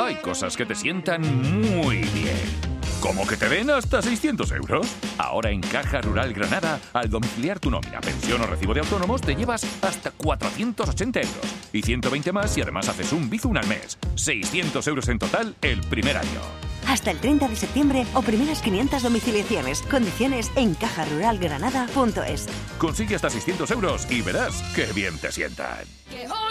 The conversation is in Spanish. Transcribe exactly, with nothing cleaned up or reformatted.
hay cosas que te sientan muy bien. ¿Cómo que te den hasta seiscientos euros? Ahora en Caja Rural Granada, al domiciliar tu nómina, pensión o recibo de autónomos, te llevas hasta cuatrocientos ochenta euros. Y ciento veinte más si además haces un Bizum al mes. seiscientos euros en total el primer año. Hasta el treinta de septiembre o primeras quinientas domiciliaciones. Condiciones en caja rural granada punto es. Consigue hasta seiscientos euros y verás qué bien te sientan.